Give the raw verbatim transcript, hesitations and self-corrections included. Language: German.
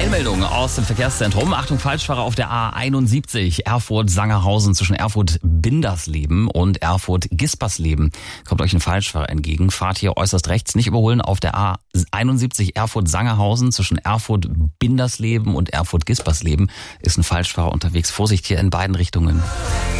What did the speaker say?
Eilmeldung aus dem Verkehrszentrum. Achtung, Falschfahrer auf der A einundsiebzig. Erfurt-Sangerhausen zwischen Erfurt-Bindersleben und Erfurt-Gispersleben. Kommt euch ein Falschfahrer entgegen. Fahrt hier äußerst rechts. Nicht überholen auf der A einundsiebzig Erfurt-Sangerhausen zwischen Erfurt-Bindersleben und Erfurt-Gispersleben. Ist ein Falschfahrer unterwegs. Vorsicht hier in beiden Richtungen.